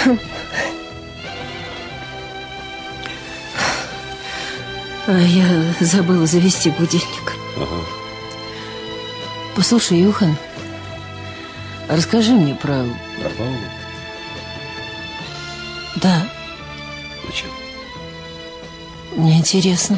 А я забыла завести будильник. Ага. Послушай, Юхан, расскажи мне про... Про Павла? Да. Зачем? Мне интересно.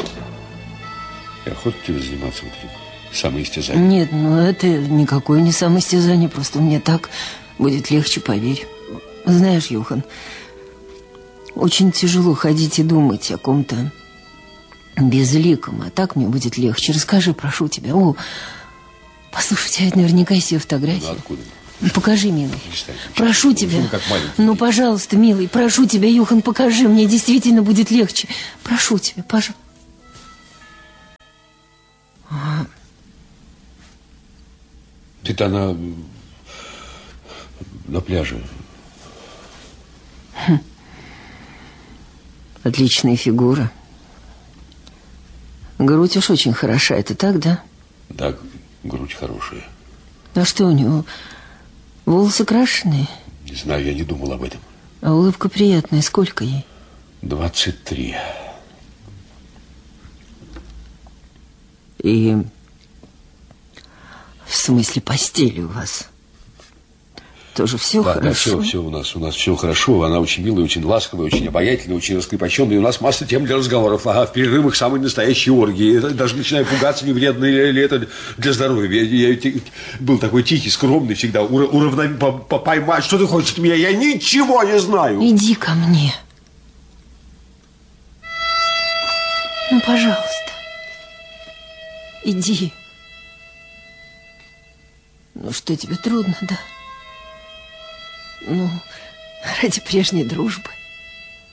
И охота тебе заниматься вот этим самоистязанием? Нет, ну это никакое не самоистязание. Просто мне так будет легче, поверь. Знаешь, Юхан, очень тяжело ходить и думать о ком-то безликом. А так мне будет легче. Расскажи, прошу тебя. О, послушай, у тебя ведь наверняка есть ее фотографии. Ну откуда? Ну, покажи, милый. Перестань. Прошу тебя. Как маленький. Ну, пожалуйста, милый, прошу тебя, Юхан, покажи. Мне действительно будет легче. Прошу тебя, пожалуйста. Ты-то она на пляже. Отличная фигура. Грудь уж очень хороша, это так, да? Да, грудь хорошая. А что у него? Волосы крашеные? Не знаю, я не думал об этом. А улыбка приятная. Сколько ей? 23. И в смысле постели у вас тоже все хорошо? Да, все у нас все хорошо. Она очень милая, очень ласковая, очень обаятельная, очень раскрепощенная. И у нас масса тем для разговоров. Ага, в перерывах самые настоящие оргии. Я даже начинаю пугаться, не вредно ли это для здоровья. Я был такой тихий, скромный всегда, поймать. Что ты хочешь от меня? Я ничего не знаю. Иди ко мне. Ну, пожалуйста. Иди. Ну, что тебе трудно, да? Ну, ради прежней дружбы.